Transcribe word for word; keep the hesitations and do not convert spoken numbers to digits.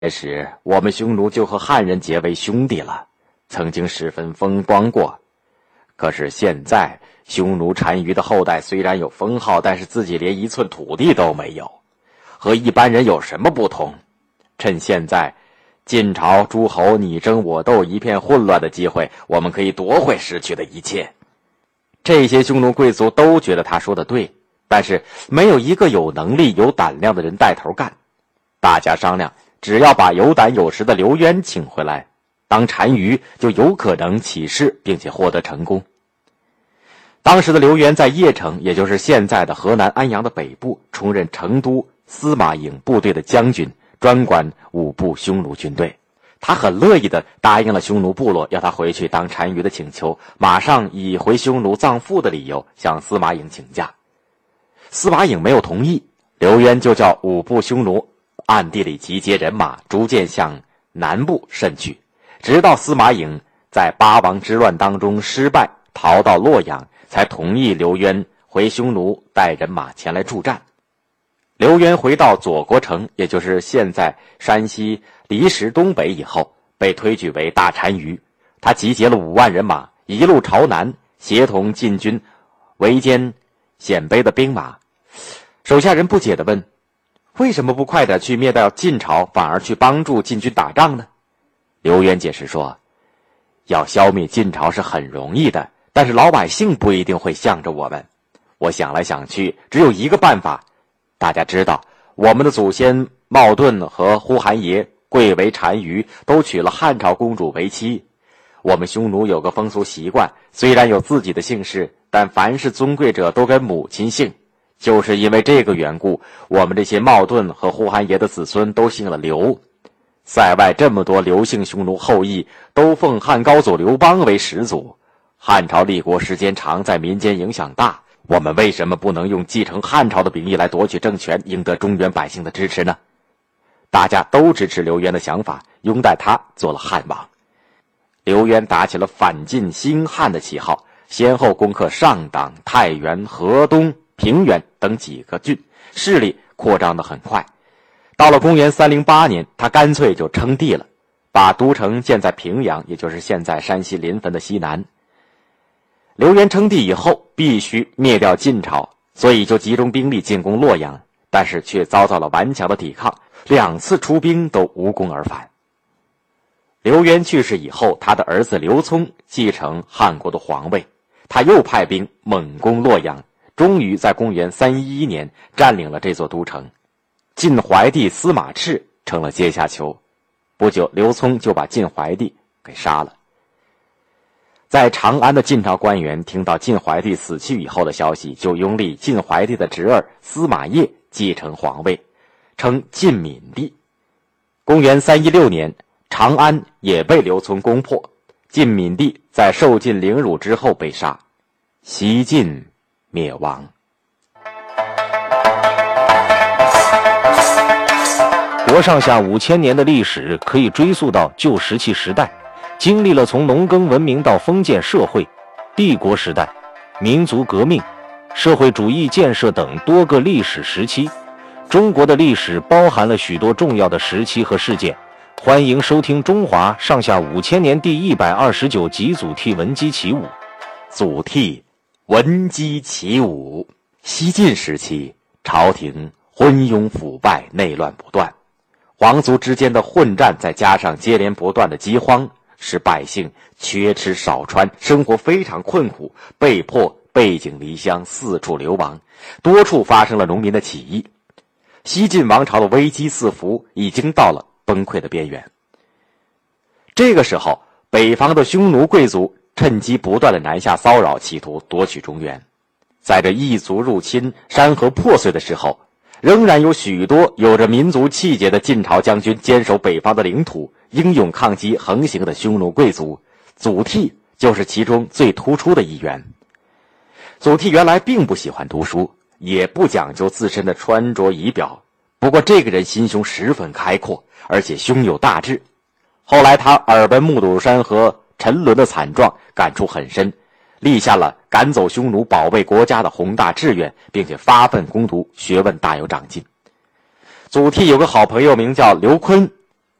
时，我们匈奴就和汉人结为兄弟了，曾经十分风光过。可是现在，匈奴单于的后代虽然有封号，但是自己连一寸土地都没有，和一般人有什么不同？趁现在晋朝诸侯你争我斗一片混乱的机会，我们可以夺回失去的一切。这些匈奴贵族都觉得他说的对，但是没有一个有能力有胆量的人带头干。大家商量，只要把有胆有识的刘渊请回来当单于，就有可能起事并且获得成功。当时的刘渊在邺城，也就是现在的河南安阳的北部，充任成都司马颖部队的将军，专管五部匈奴军队。他很乐意地答应了匈奴部落要他回去当单于的请求，马上以回匈奴葬父的理由向司马颖请假。司马颖没有同意，刘渊就叫五部匈奴暗地里集结人马，逐渐向南部渗去，直到司马颖在八王之乱当中失败，逃到洛阳，才同意刘渊回匈奴带人马前来助战。刘渊回到左国城，也就是现在山西离石东北以后，被推举为大单于。他集结了五万人马，一路朝南，协同晋军围歼鲜卑的兵马。手下人不解地问，为什么不快点去灭掉晋朝，反而去帮助晋军打仗呢？刘渊解释说，要消灭晋朝是很容易的，但是老百姓不一定会向着我们。我想来想去，只有一个办法。大家知道，我们的祖先冒顿和呼韩邪贵为单于，都娶了汉朝公主为妻。我们匈奴有个风俗习惯，虽然有自己的姓氏，但凡是尊贵者都跟母亲姓。就是因为这个缘故，我们这些冒顿和呼韩邪的子孙都姓了刘。塞外这么多刘姓匈奴后裔，都奉汉高祖刘邦为始祖。汉朝立国时间长，在民间影响大，我们为什么不能用继承汉朝的名义来夺取政权，赢得中原百姓的支持呢？大家都支持刘渊的想法，拥戴他做了汉王。刘渊打起了反晋兴汉的旗号，先后攻克上党、太原、河东、平原等几个郡，势力扩张得很快。到了公元三零八年，他干脆就称帝了，把都城建在平阳，也就是现在山西临汾的西南。刘渊称帝以后必须灭掉晋朝，所以就集中兵力进攻洛阳，但是却遭到了顽强的抵抗，两次出兵都无功而返。刘渊去世以后，他的儿子刘聪继承汉国的皇位，他又派兵猛攻洛阳，终于在公元三一一年占领了这座都城。晋怀帝司马炽成了阶下囚，不久刘聪就把晋怀帝给杀了。在长安的晋朝官员听到晋怀帝死去以后的消息，就拥立晋怀帝的侄儿司马邺继承皇位，称晋闵帝。公元三一六年，长安也被刘聪攻破，晋闵帝在受尽凌辱之后被杀，西晋灭亡。 国上下五千年的历史可以追溯到旧石器时代，经历了从农耕文明到封建社会、帝国时代、民族革命、社会主义建设等多个历史时期。中国的历史包含了许多重要的时期和事件。欢迎收听《中华上下五千年》第一百二十九集祖逖闻鸡起舞。 祖逖闻鸡起舞。西晋时期，朝廷昏庸腐败，内乱不断，皇族之间的混战，再加上接连不断的饥荒，使百姓缺吃少穿，生活非常困苦，被迫背井离乡，四处流亡，多处发生了农民的起义。西晋王朝的危机四伏，已经到了崩溃的边缘。这个时候，北方的匈奴贵族趁机不断的南下骚扰，企图夺取中原。在这异族入侵、山河破碎的时候，仍然有许多有着民族气节的晋朝将军坚守北方的领土，英勇抗击横行的匈奴贵族。祖逖就是其中最突出的一员。祖逖原来并不喜欢读书，也不讲究自身的穿着仪表，不过这个人心胸十分开阔，而且胸有大志。后来他耳闻目睹山河沉沦的惨状，感触很深，立下了赶走匈奴、保卫国家的宏大志愿，并且发奋攻读，学问大有长进。祖逖有个好朋友名叫刘琨，